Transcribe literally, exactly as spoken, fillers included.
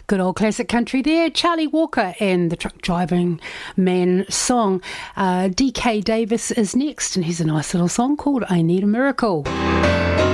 Good old classic country there. Charlie Walker and the Truck Driving Man song. Uh, D K Davis is next, and here's a nice little song called I Need a Miracle.